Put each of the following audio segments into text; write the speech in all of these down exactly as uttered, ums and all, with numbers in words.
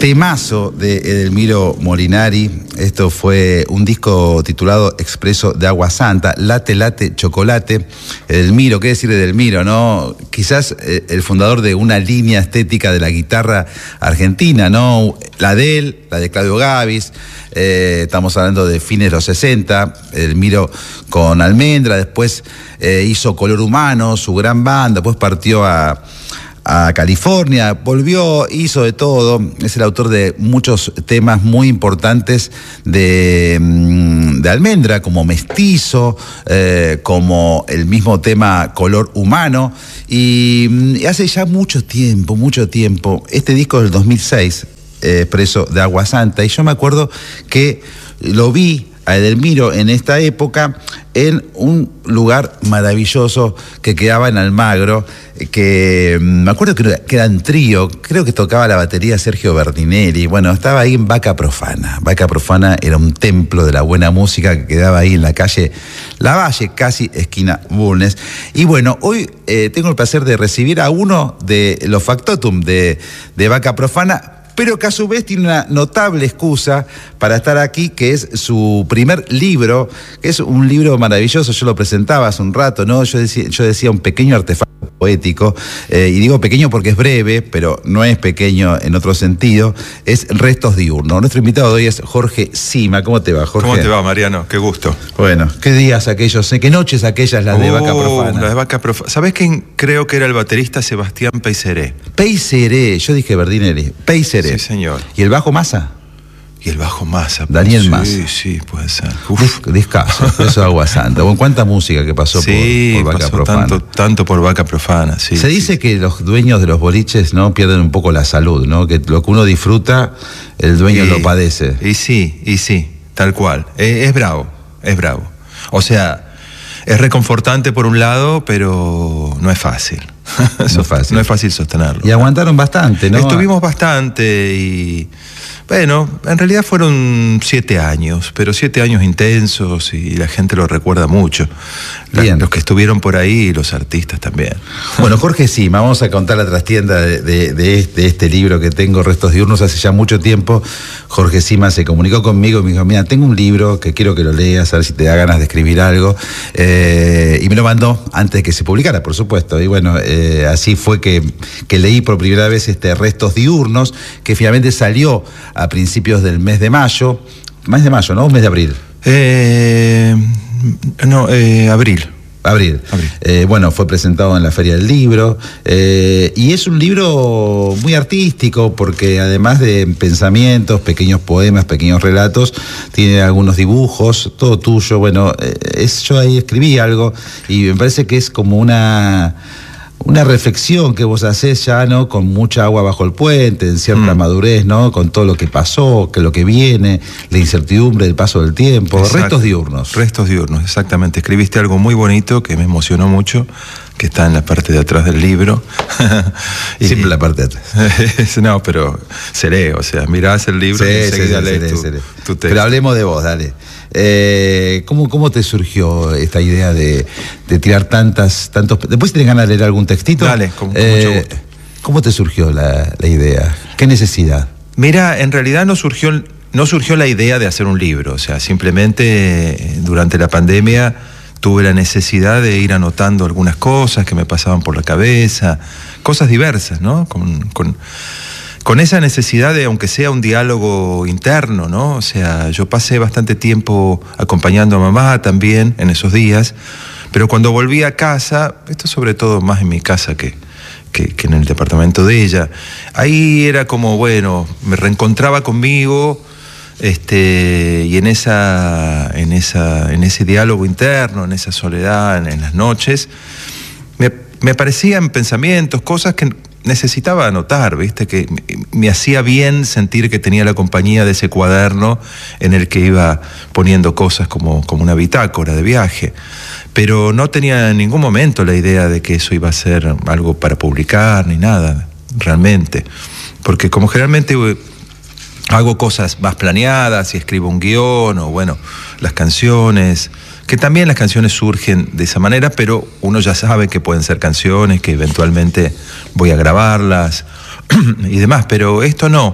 Temazo de Edelmiro Molinari. Esto fue un disco titulado Expreso de Agua Santa, Late Late Chocolate. Edelmiro, ¿qué decir de Edelmiro, no? Quizás eh, el fundador de una línea estética de la guitarra argentina, ¿no? La de él, la de Claudio Gabis. Eh, estamos hablando de fines de los sesenta. Edelmiro con Almendra, después eh, hizo Color Humano, su gran banda, después partió a... a California, volvió, hizo de todo, es el autor de muchos temas muy importantes de, de Almendra, como Mestizo, eh, como el mismo tema Color Humano, y, y hace ya mucho tiempo, mucho tiempo, este disco del dos mil seis, eh, Expreso de Agua Santa, y yo me acuerdo que lo vi a Edelmiro en esta época en un lugar maravilloso que quedaba en Almagro, que me acuerdo que era, que era en trío, creo que tocaba la batería Sergio Berdinelli. Bueno, estaba ahí en Vaca Profana. Vaca Profana era un templo de la buena música que quedaba ahí en la calle Lavalle, casi esquina Bulnes. Y bueno, hoy eh, tengo el placer de recibir a uno de los factotum de, de Vaca Profana, pero que a su vez tiene una notable excusa para estar aquí, que es su primer libro, que es un libro maravilloso. Yo lo presentaba hace un rato, ¿no? Yo decía, yo decía un pequeño artefacto poético, eh, y digo pequeño porque es breve, pero no es pequeño en otro sentido, es Restos Diurnos. Nuestro invitado de hoy es Jorge Sima. ¿Cómo te va, Jorge? ¿Cómo te va, Mariano? Qué gusto. Bueno, ¿qué días aquellos, qué noches aquellas las de oh, Vaca Profana? Las de Vaca Profana. ¿Sabés quién creo que era el baterista? Sebastián Peiseré. Peiseré, yo dije Berdinelli. Peiseré. Sí, señor. ¿Y el bajo Massa? Y el bajo Massa. Daniel sí, Massa. Sí, sí, puede ser. Uf. Discazo, eso es Agua Santa. Bueno, ¿cuánta música que pasó sí, por, por Vaca pasó Profana? Tanto, tanto por Vaca Profana, sí. Se dice sí. que los dueños de los boliches, ¿no?, pierden un poco la salud, ¿no? Que lo que uno disfruta, el dueño y, lo padece. Y sí, y sí, tal cual. Es, es bravo, es bravo. O sea, es reconfortante por un lado, pero no es fácil. No es fácil. No es fácil sostenerlo. Y aguantaron bastante, ¿no? Estuvimos bastante y... Bueno, en realidad fueron siete años, pero siete años intensos y la gente lo recuerda mucho. Bien. Los que estuvieron por ahí y los artistas también. Bueno, Jorge Sima, vamos a contar la trastienda de, de, de, este, de este libro que tengo, Restos Diurnos. Hace ya mucho tiempo Jorge Sima se comunicó conmigo y me dijo, mira, tengo un libro que quiero que lo leas, a ver si te da ganas de escribir algo. Eh, y me lo mandó antes de que se publicara, por supuesto. Y bueno, eh, así fue que, que leí por primera vez este Restos Diurnos, que finalmente salió a principios del mes de mayo. Mes de mayo, ¿no? ¿O mes de abril? Eh, no, eh, abril. Abril. Abril. Eh, bueno, fue presentado en la Feria del Libro, eh, y es un libro muy artístico porque además de pensamientos, pequeños poemas, pequeños relatos, tiene algunos dibujos, todo tuyo. Bueno, eh, es, yo ahí escribí algo y me parece que es como una... una reflexión que vos hacés ya, ¿no?, con mucha agua bajo el puente, en cierta mm. madurez, ¿no?, con todo lo que pasó, que lo que viene, la incertidumbre del paso del tiempo. Exacto. Restos Diurnos. Restos Diurnos, exactamente. Escribiste algo muy bonito que me emocionó mucho, que está en la parte de atrás del libro. y, Siempre la parte de atrás. No, pero se lee, o sea, mirás el libro sí, y enseguida sí, sí, lees sí, tu, sí, sí. tu texto. Pero hablemos de vos, dale. Eh, ¿cómo, ¿Cómo te surgió esta idea de, de tirar tantas, tantos... Después tenés ganas de leer algún textito? Dale, con, con eh, mucho gusto. ¿Cómo te surgió la, la idea? ¿Qué necesidad? Mira, en realidad no surgió, no surgió la idea de hacer un libro, o sea, simplemente durante la pandemia tuve la necesidad de ir anotando algunas cosas que me pasaban por la cabeza, cosas diversas, ¿no? Con... con Con esa necesidad de, aunque sea un diálogo interno, ¿no? O sea, yo pasé bastante tiempo acompañando a mamá también en esos días, pero cuando volví a casa, esto sobre todo más en mi casa que, que, que en el departamento de ella, ahí era como, bueno, me reencontraba conmigo, este, y en esa, en esa, en ese diálogo interno, en esa soledad, en, en las noches, me, me aparecían pensamientos, cosas que necesitaba anotar, ¿viste? Que me hacía bien sentir que tenía la compañía de ese cuaderno en el que iba poniendo cosas como, como una bitácora de viaje. Pero no tenía en ningún momento la idea de que eso iba a ser algo para publicar ni nada, realmente. Porque como generalmente hago cosas más planeadas y escribo un guión o, bueno, las canciones... que también las canciones surgen de esa manera, pero uno ya sabe que pueden ser canciones, que eventualmente voy a grabarlas y demás, pero esto no.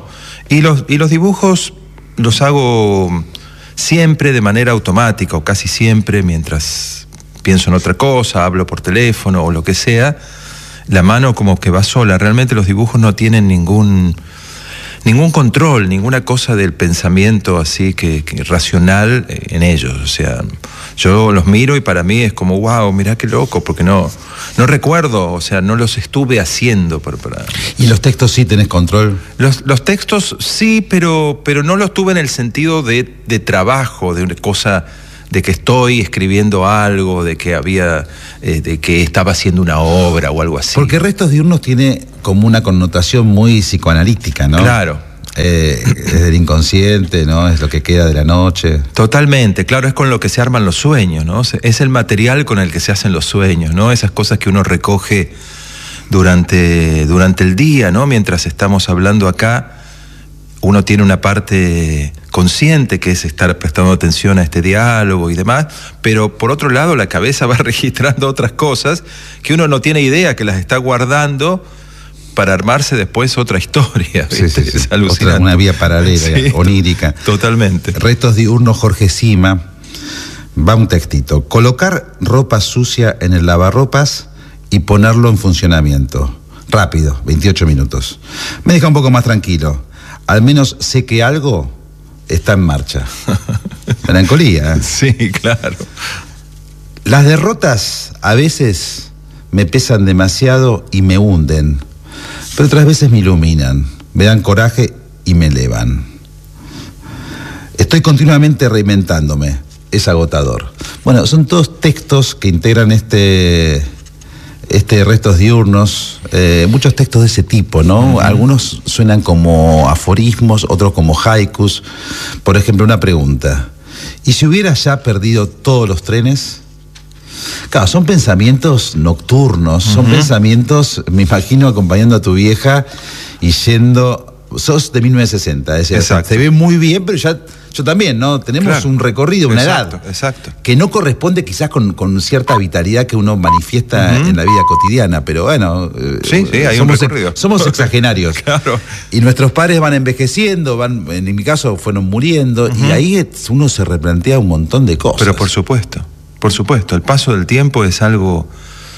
Y los, y los dibujos los hago siempre de manera automática, o casi siempre, mientras pienso en otra cosa, hablo por teléfono o lo que sea. La mano como que va sola. Realmente los dibujos no tienen ningún, ningún control, ninguna cosa del pensamiento así que, que racional en ellos. O sea, yo los miro y para mí es como, wow, mirá qué loco, porque no, no recuerdo, o sea, no los estuve haciendo. Para, para... ¿Y los textos sí tenés control? Los, los textos sí, pero, pero no los tuve en el sentido de, de trabajo, de una cosa, de que estoy escribiendo algo, de que había, eh, de que estaba haciendo una obra o algo así. Porque Restos Diurnos tiene como una connotación muy psicoanalítica, ¿no? Claro. Eh, es del inconsciente, ¿no? Es lo que queda de la noche. Totalmente, claro, es con lo que se arman los sueños, ¿no? Es el material con el que se hacen los sueños, ¿no? Esas cosas que uno recoge durante, durante el día, ¿no? Mientras estamos hablando acá, uno tiene una parte consciente que es estar prestando atención a este diálogo y demás, pero por otro lado la cabeza va registrando otras cosas que uno no tiene idea que las está guardando para armarse después otra historia. Sí, sí, sí. Es alucinante. Otra, una vía paralela, sí, onírica. Totalmente. Restos Diurnos, Jorge Sima. Va un textito. Colocar ropa sucia en el lavarropas y ponerlo en funcionamiento. Rápido, veintiocho minutos. Me deja un poco más tranquilo. Al menos sé que algo está en marcha. Melancolía, ¿eh? Sí, claro. Las derrotas a veces me pesan demasiado y me hunden, pero otras veces me iluminan, me dan coraje y me elevan. Estoy continuamente reinventándome, es agotador. Bueno, son todos textos que integran este, este Restos Diurnos, eh, muchos textos de ese tipo, ¿no? Uh-huh. Algunos suenan como aforismos, otros como haikus. Por ejemplo, una pregunta: ¿y si hubiera ya perdido todos los trenes? Claro, son pensamientos nocturnos, uh-huh. Son pensamientos, me imagino, acompañando a tu vieja y yendo... Sos de mil novecientos sesenta, es decir, se ve muy bien, pero ya yo también, ¿no? Tenemos claro. un recorrido, una exacto, edad exacto. que no corresponde quizás con, con cierta vitalidad que uno manifiesta uh-huh. en la vida cotidiana, pero bueno, sí, sí, hay somos, un recorrido. somos exagenarios. Claro. Y nuestros padres van envejeciendo, van, en mi caso fueron muriendo, uh-huh. y ahí uno se replantea un montón de cosas. Pero por supuesto, por supuesto, el paso del tiempo es algo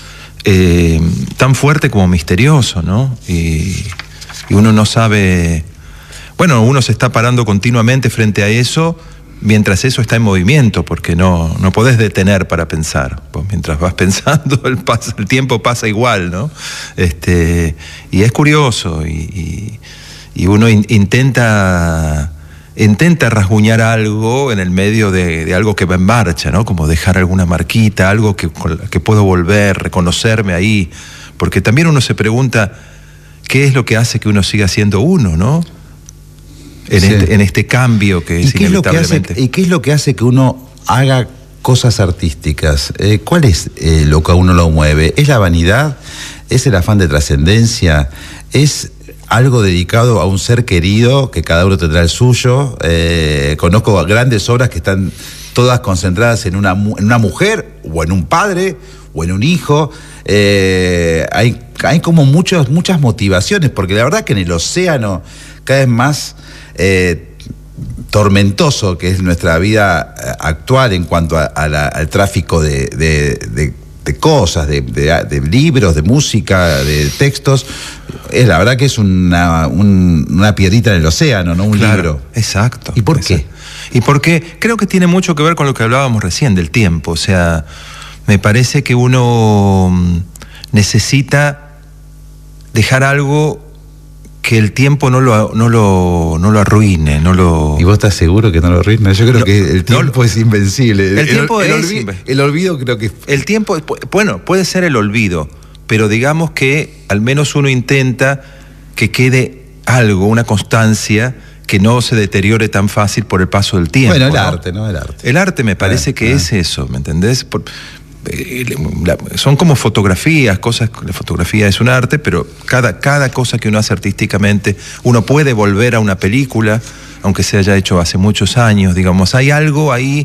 eh, tan fuerte como misterioso, ¿no? Y... y uno no sabe, bueno, uno se está parando continuamente frente a eso mientras eso está en movimiento, porque no, no podés detener para pensar. Pues mientras vas pensando, el, pas, el tiempo pasa igual, ¿no? Este, y es curioso, y, y, y uno in, intenta, intenta rasguñar algo en el medio de, de algo que va en marcha, ¿no? Como dejar alguna marquita, algo que, que puedo volver, reconocerme ahí, porque también uno se pregunta... ¿qué es lo que hace que uno siga siendo uno, no? En, sí. este, en este cambio que es ¿Y qué inevitablemente. Es lo que hace, ¿Y qué es lo que hace que uno haga cosas artísticas? Eh, ¿Cuál es eh, lo que a uno lo mueve? ¿Es la vanidad? ¿Es el afán de trascendencia? ¿Es algo dedicado a un ser querido, que cada uno tendrá el suyo? Eh, conozco grandes obras que están todas concentradas en una, en una mujer, o en un padre, o en un hijo. Eh, hay, hay como muchos, muchas motivaciones, porque la verdad que en el océano cada vez más eh, tormentoso que es nuestra vida actual en cuanto a, a la, al tráfico de, de, de, de cosas, de, de, de libros, de música, de textos, es la verdad que es una, un, una piedrita en el océano, no un claro, libro. Exacto. ¿Y por exacto. qué? Y porque creo que tiene mucho que ver con lo que hablábamos recién del tiempo, o sea... me parece que uno necesita dejar algo que el tiempo no lo, no lo, no lo arruine, no lo... ¿Y vos estás seguro que no lo arruine? Yo creo no, que el tiempo no, es invencible. El, el tiempo el, es... El olvido, el olvido creo que... El tiempo, bueno, puede ser el olvido, pero digamos que al menos uno intenta que quede algo, una constancia... que no se deteriore tan fácil por el paso del tiempo. Bueno, el ¿no? arte, ¿no? El arte. El arte me parece ah, que ah. es eso, ¿me entendés? Por, eh, la, son como fotografías, cosas, la fotografía es un arte, pero cada, cada cosa que uno hace artísticamente, uno puede volver a una película, aunque se haya hecho hace muchos años, digamos, hay algo ahí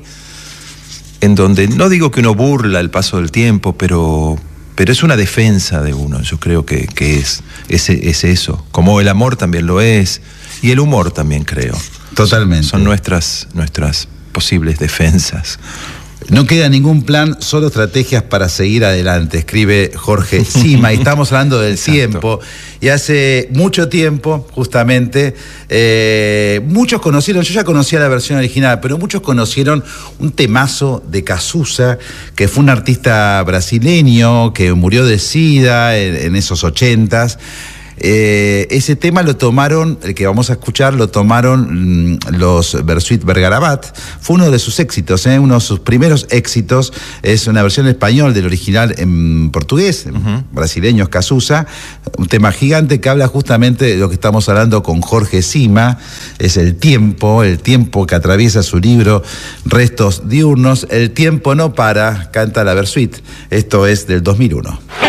en donde, no digo que uno burla el paso del tiempo, pero... pero es una defensa de uno, yo creo que, que es, es, es eso, como el amor también lo es, Y el humor también, creo. Totalmente. Son nuestras, nuestras posibles defensas. No queda ningún plan, solo estrategias para seguir adelante, escribe Jorge Sima, y estamos hablando del Exacto. tiempo. Y hace mucho tiempo, justamente, eh, muchos conocieron, yo ya conocía la versión original, pero muchos conocieron un temazo de Cazuza, que fue un artista brasileño que murió de SIDA en, en esos ochentas. Eh, ese tema lo tomaron, el que vamos a escuchar, lo tomaron mmm, los Bersuit Vergarabat. Fue uno de sus éxitos, ¿eh? uno de sus primeros éxitos. Es una versión en español del original en portugués, uh-huh. brasileños, Cazuza. Un tema gigante que habla justamente de lo que estamos hablando con Jorge Sima. Es el tiempo, el tiempo que atraviesa su libro Restos Diurnos. El tiempo no para, canta la Bersuit. Esto es del dos mil uno.